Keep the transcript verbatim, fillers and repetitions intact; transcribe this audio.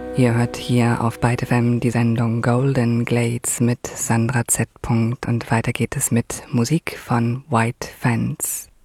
Ihr hört hier auf Byte F M die Sendung Golden Glades mit Sandra Z. Und weiter geht es mit Musik von White Fence.